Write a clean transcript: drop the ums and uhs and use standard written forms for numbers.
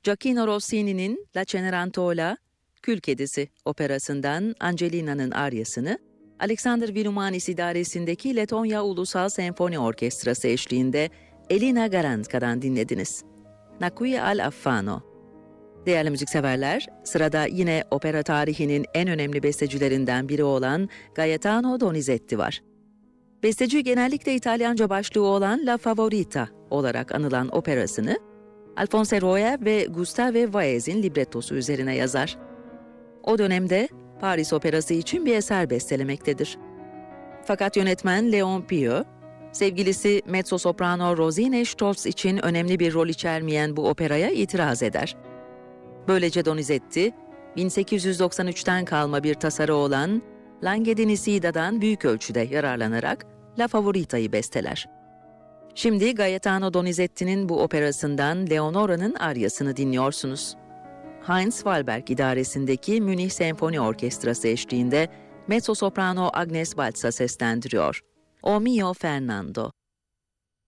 Gioacchino Rossini'nin La Cenerentola, Kül Kedisi operasından Angelina'nın aryasını, Alexander Vilumanis idaresindeki Letonya Ulusal Senfoni Orkestrası eşliğinde Elina Garantka'dan dinlediniz. Nakui al-Affano. Değerli müzikseverler, sırada yine opera tarihinin en önemli bestecilerinden biri olan Gaetano Donizetti var. Besteci genellikle İtalyanca başlığı olan La Favorita olarak anılan operasını, Alphonse Royer ve Gustave Vaez'in librettosu üzerine yazar. O dönemde Paris Operası için bir eser bestelemektedir. Fakat yönetmen Leon Pio, sevgilisi mezzo-soprano Rosine Stolz için önemli bir rol içermeyen bu operaya itiraz eder. Böylece Donizetti, 1893'ten kalma bir tasarı olan Lange di Nisida'dan büyük ölçüde yararlanarak La Favorita'yı besteler. Şimdi Gaetano Donizetti'nin bu operasından Leonora'nın aryasını dinliyorsunuz. Heinz Wahlberg idaresindeki Münih Senfoni Orkestrası eşliğinde mezzo-soprano Agnes Baltza seslendiriyor. O mio Fernando.